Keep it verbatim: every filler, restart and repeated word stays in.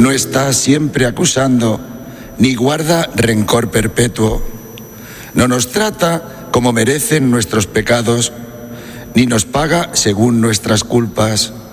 no está siempre acusando, ni guarda rencor perpetuo. No nos trata como merecen nuestros pecados, ni nos paga según nuestras culpas.